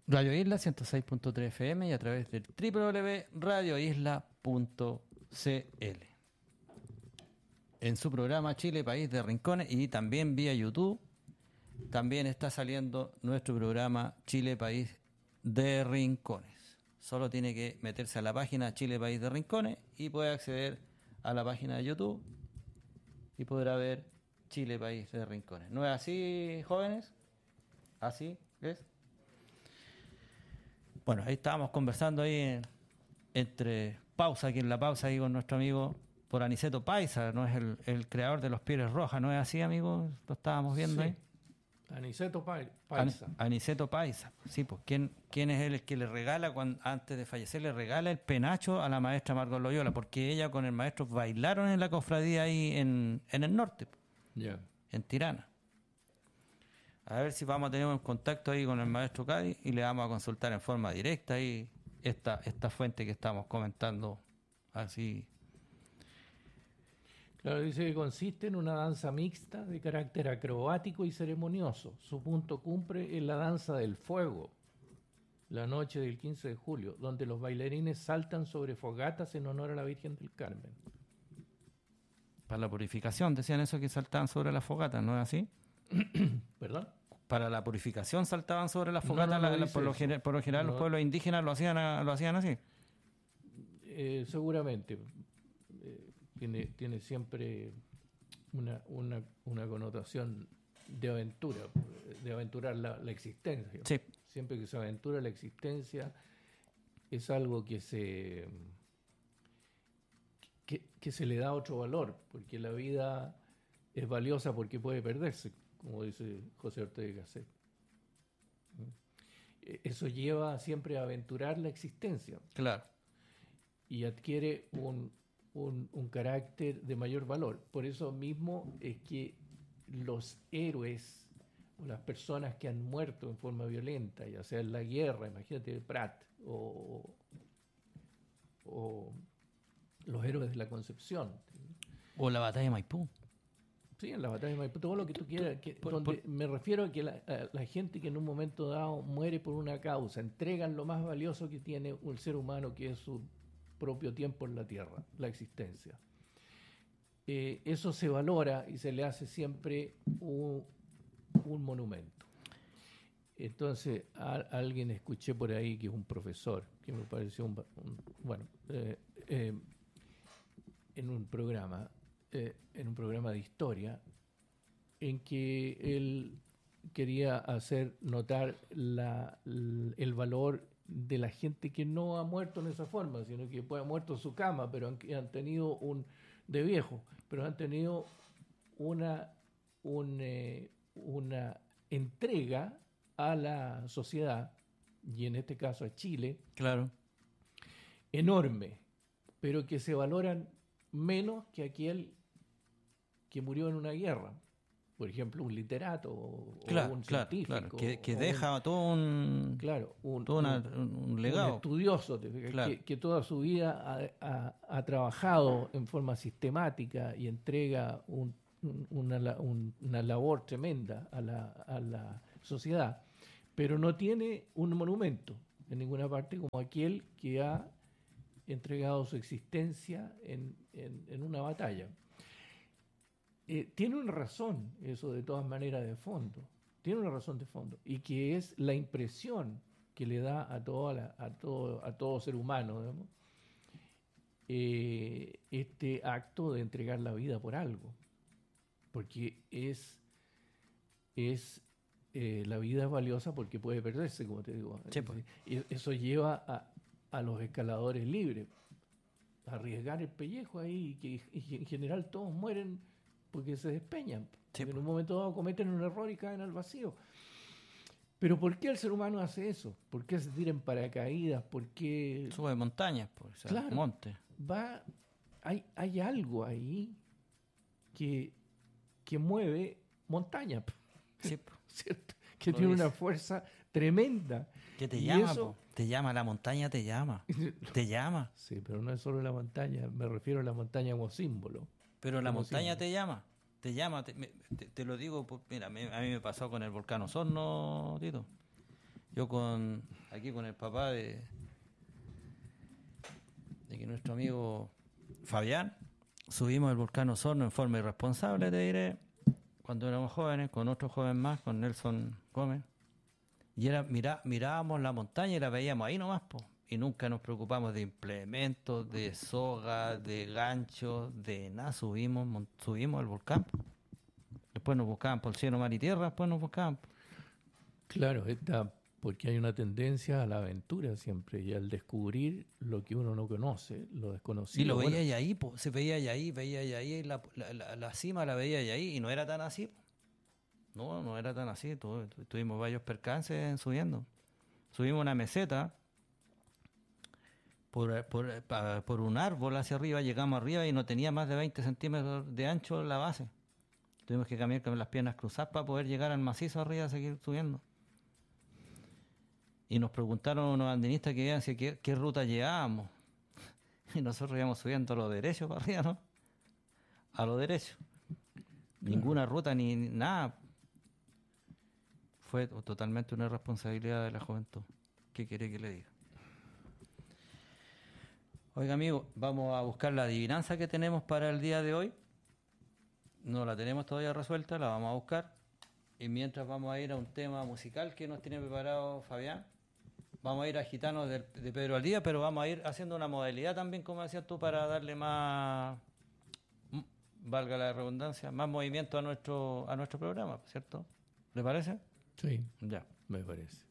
Radio Isla 106.3 FM y a través del www.radioisla.cl. En su programa Chile, País de Rincones, y también vía YouTube, también está saliendo nuestro programa Chile, País de Rincones. Solo tiene que meterse a la página Chile, País de Rincones y puede acceder a la página de YouTube y podrá ver Chile, País de Rincones. ¿No es así, jóvenes? ¿Así es? Bueno, ahí estábamos conversando ahí entre pausa, aquí en la pausa, ahí con nuestro amigo por Aniceto Paisa, ¿no es el creador de los Pieles Rojas? ¿No es así, amigo? Lo estábamos viendo ahí. Aniceto Paisa. Aniceto Paisa, sí, pues ¿quién es él el que le regala, antes de fallecer, le regala el penacho a la maestra Margot Loyola? Porque ella con el maestro bailaron en la cofradía ahí en el norte, en Tirana. A ver si vamos a tener un contacto ahí con el maestro Cádiz y le vamos a consultar en forma directa ahí esta fuente que estamos comentando así. Claro, dice que consiste en una danza mixta de carácter acrobático y ceremonioso. Su punto cumbre es la danza del fuego, la noche del 15 de julio, donde los bailarines saltan sobre fogatas en honor a la Virgen del Carmen. Para la purificación, decían eso, que saltaban sobre las fogatas, ¿no es así? ¿Perdón? Para la purificación saltaban sobre las fogatas, por lo general los pueblos indígenas lo hacían así. Seguramente. Tiene siempre una connotación de aventura, de aventurar la existencia. Sí. Siempre que se aventura la existencia es algo que se le da otro valor, porque la vida es valiosa porque puede perderse, como dice José Ortega y Gasset. Eso lleva siempre a aventurar la existencia. Claro. Y adquiere un carácter de mayor valor. Por eso mismo es que los héroes o las personas que han muerto en forma violenta, ya sea en la guerra, imagínate Prat, o los héroes de la Concepción. O la batalla de Maipú. Sí, en la batalla de Maipú, todo lo que tú quieras. Me refiero a que la gente que en un momento dado muere por una causa, entregan lo más valioso que tiene un ser humano, que es su propio tiempo en la tierra, la existencia. Eso se valora y se le hace siempre un monumento. Entonces, alguien escuché por ahí que es un profesor, que me pareció en un programa de historia, en que él quería hacer notar el valor de la gente que no ha muerto en esa forma, sino que ha muerto en su cama, pero han tenido de viejo, pero han tenido una entrega a la sociedad, y en este caso a Chile, claro, enorme, pero que se valoran menos que aquel que murió en una guerra. Por ejemplo, un literato o un científico. Claro, que deja todo un legado. Un estudioso, claro, que toda su vida ha trabajado en forma sistemática y entrega una labor tremenda a la sociedad, pero no tiene un monumento en ninguna parte como aquel que ha entregado su existencia en una batalla. Tiene una razón eso, de todas maneras, de fondo. Tiene una razón de fondo, y que es la impresión que le da a todo ser humano, digamos, este acto de entregar la vida por algo, porque la vida es valiosa porque puede perderse, como te digo. Sí, pues. Y eso lleva a los escaladores libres a arriesgar el pellejo ahí, y en general todos mueren porque se despeñan, porque en un momento dado cometen un error y caen al vacío. Pero ¿por qué el ser humano hace eso? ¿Por qué se tira en paracaídas? ¿Por qué sube montañas? Pues, claro, monte. Hay algo ahí que mueve montaña, sí, ¿cierto? Que tiene una fuerza tremenda. Que te llama, te llama, la montaña te llama. Te llama. Sí, pero no es solo la montaña, me refiero a la montaña como símbolo. Pero la montaña te llama, te lo digo, mira, a mí me pasó con el volcán Osorno, Tito. Yo aquí con el papá de que nuestro amigo Fabián, subimos el volcán Osorno en forma irresponsable, te diré, cuando éramos jóvenes, con otro joven más, con Nelson Gómez. Y mirábamos la montaña y la veíamos ahí nomás, po. Y nunca nos preocupamos de implementos, de soga, de ganchos, de nada. Subimos al volcán. Después nos buscaban por cielo, mar y tierra, después nos buscaban. Claro, porque hay una tendencia a la aventura siempre y al descubrir lo que uno no conoce, lo desconocido. Y lo veía y ahí, po. Se veía y ahí, la cima la veía y ahí, y no era tan así, po. No era tan así. Tuvimos varios percances subiendo. Subimos una meseta por un árbol hacia arriba, llegamos arriba y no tenía más de 20 centímetros de ancho la base. Tuvimos que caminar con las piernas cruzadas para poder llegar al macizo arriba a seguir subiendo. Y nos preguntaron unos andinistas qué ruta llevábamos. Y nosotros íbamos subiendo a lo derecho para arriba, ¿no? A lo derecho. Ninguna ruta ni nada. Fue totalmente una responsabilidad de la juventud. ¿Qué quiere que le diga? Oiga, amigo, vamos a buscar la adivinanza que tenemos para el día de hoy. No la tenemos todavía resuelta, la vamos a buscar. Y mientras vamos a ir a un tema musical que nos tiene preparado Fabián. Vamos a ir a Gitanos de Pedro Aldía, pero vamos a ir haciendo una modalidad también, como decías tú, para darle más, valga la redundancia, más movimiento a nuestro programa, ¿cierto? ¿Le parece? Sí, ya. Me parece.